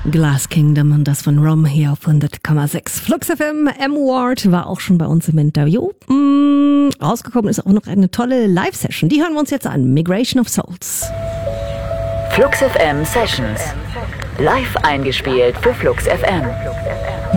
Glass Kingdom und das von Rom hier auf 100,6. Flux FM, M-Ward war auch schon bei uns im Interview. Rausgekommen ist auch noch eine tolle Live-Session. Die hören wir uns jetzt an. Migration of Souls. Flux FM Sessions. Live eingespielt für Flux FM.